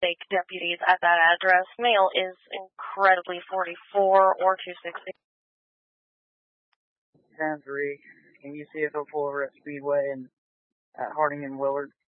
fake deputies at that address. Male is incredibly 44 or 260. 10-3. Can you see if he'll pull over at Speedway and at Harding and Willard?